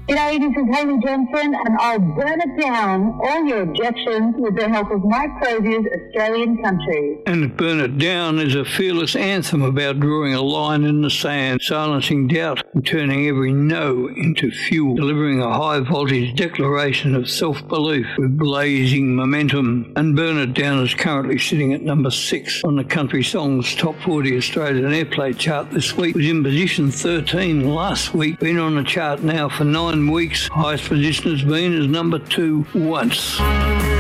G'day, this is Hayley Johnson, and I'll burn it down, all your objections, with the help of Mike Crozier's Australian Country. And Burn It Down is a fearless anthem about drawing a line in the sand, silencing doubt and turning every no into fuel, delivering a high-voltage declaration of self-belief with blazing momentum. And Burn It Down is currently sitting at number 6 on the Country Songs Top 40 Australian Airplay chart this week. It was in position 13 last week, been on the chart now for 9 weeks. Highest position has been as number 2 once.